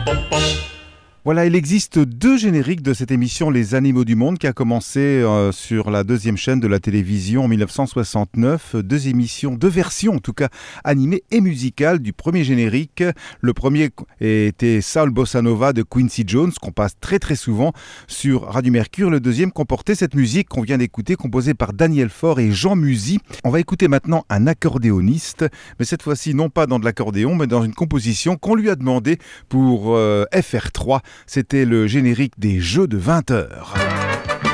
Voilà, il existe deux génériques de cette émission Les Animaux du Monde qui a commencé sur la deuxième chaîne de la télévision en 1969. Deux versions en tout cas animées et musicales du premier générique. Le premier était Soul Bossa Nova de Quincy Jones qu'on passe très très souvent sur Radio Mercure. Le deuxième comportait cette musique qu'on vient d'écouter composée par Daniel Faure et Jean Musy. On va écouter maintenant un accordéoniste, mais cette fois-ci non pas dans de l'accordéon mais dans une composition qu'on lui a demandé pour FR3. C'était le générique des Jeux de 20 heures.